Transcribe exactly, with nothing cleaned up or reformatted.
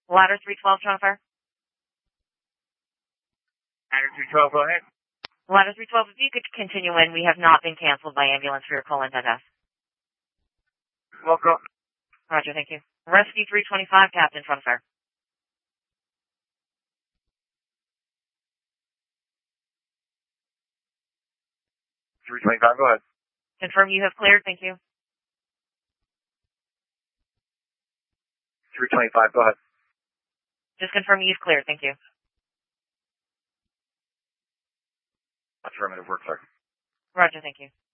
Ladder three twelve, transfer. Ladder three twelve, go ahead. Ladder three twelve, if you could continue in, we have not been canceled by ambulance for your call-in death. Welcome. Roger, thank you. Rescue three twenty-five, Captain, transfer. three twenty-five, go ahead. Confirm you have cleared, thank you. three twenty-five, go ahead. Just confirm you've cleared, thank you. Affirmative, work, sir. Roger, thank you.